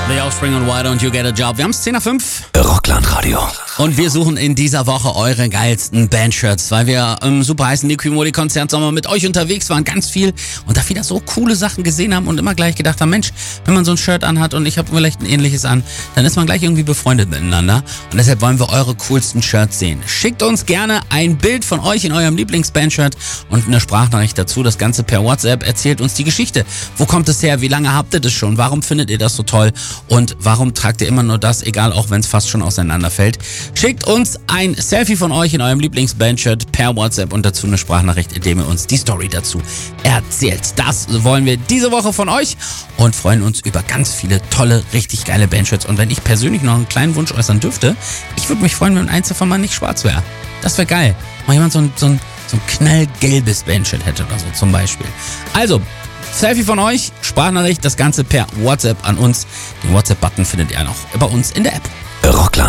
The Offspring und Why Don't You Get a Job. Wir haben es 10 nach 5. Rockland Radio. Und wir suchen in dieser Woche eure geilsten Bandshirts, weil wir im super heißen Liquimoli-Konzertsommer mit euch unterwegs waren, ganz viel und da wieder so coole Sachen gesehen haben und immer gleich gedacht haben, Mensch, wenn man so ein Shirt anhat und ich habe vielleicht ein ähnliches an, dann ist man gleich irgendwie befreundet miteinander und deshalb wollen wir eure coolsten Shirts sehen. Schickt uns gerne ein Bild von euch in eurem Lieblingsbandshirt und eine Sprachnachricht dazu, das Ganze per WhatsApp, erzählt uns die Geschichte. Wo kommt es her? Wie lange habt ihr das schon? Warum findet ihr das so toll? Und warum tragt ihr immer nur das, egal auch wenn es fast schon auseinanderfällt? Schickt uns ein Selfie von euch in eurem Lieblingsbandshirt per WhatsApp und dazu eine Sprachnachricht, indem ihr uns die Story dazu erzählt. Das wollen wir diese Woche von euch und freuen uns über ganz viele tolle, richtig geile Bandshirts. Und wenn ich persönlich noch einen kleinen Wunsch äußern dürfte, ich würde mich freuen, wenn eins davon mal nicht schwarz wäre. Das wäre geil. Mal jemand so ein knallgelbes Bandshirt hätte oder so zum Beispiel. Also, Selfie von euch, Sprachnachricht, das Ganze per WhatsApp an uns. Den WhatsApp-Button findet ihr noch bei uns in der App. Rockland.